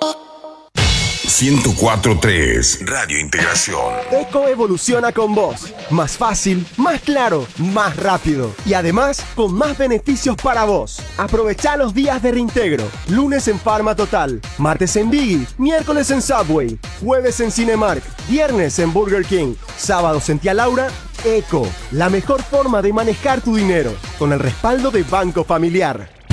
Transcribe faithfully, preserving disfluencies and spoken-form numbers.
ciento cuatro punto tres Radio Integración. Eco evoluciona con vos. Más fácil, más claro, más rápido. Y además, con más beneficios para vos. Aprovechá los días de reintegro. Lunes en Pharma Total. Martes en Biggie. Miércoles en Subway. Jueves en Cinemark. Viernes en Burger King. Sábados en Tía Laura. Eco, la mejor forma de manejar tu dinero. Con el respaldo de Banco Familiar.